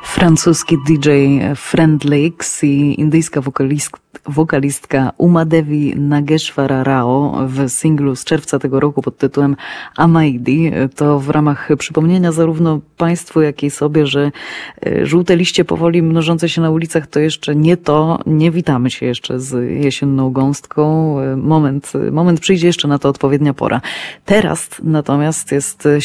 Francuski DJ Friendlix i indyjska wokalistka Umadevi Nageshwara Rao w singlu z czerwca tego roku pod tytułem Amaidi. To w ramach przypomnienia zarówno Państwu, jak i sobie, że żółte liście powoli mnożące się na ulicach to jeszcze nie to. Nie witamy się jeszcze z jesienną gąstką. Moment przyjdzie jeszcze na to odpowiednia pora. Teraz natomiast jest